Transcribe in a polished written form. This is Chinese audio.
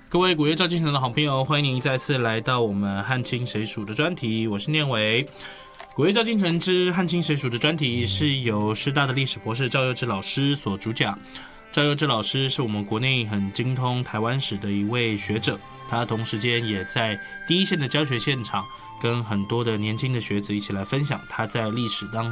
各位古乐照进城的好朋友，欢迎您再次来到我们汉清谁属的专题，我是念伟。古乐照进城之汉清谁属的专题是由师大的历史博士赵佑之老师所主讲。赵佑之老师是我们国内很精通台湾史的一位学者，他同时间也在第一线的教学现场，跟很多的年轻的学子一起来分享他在历史当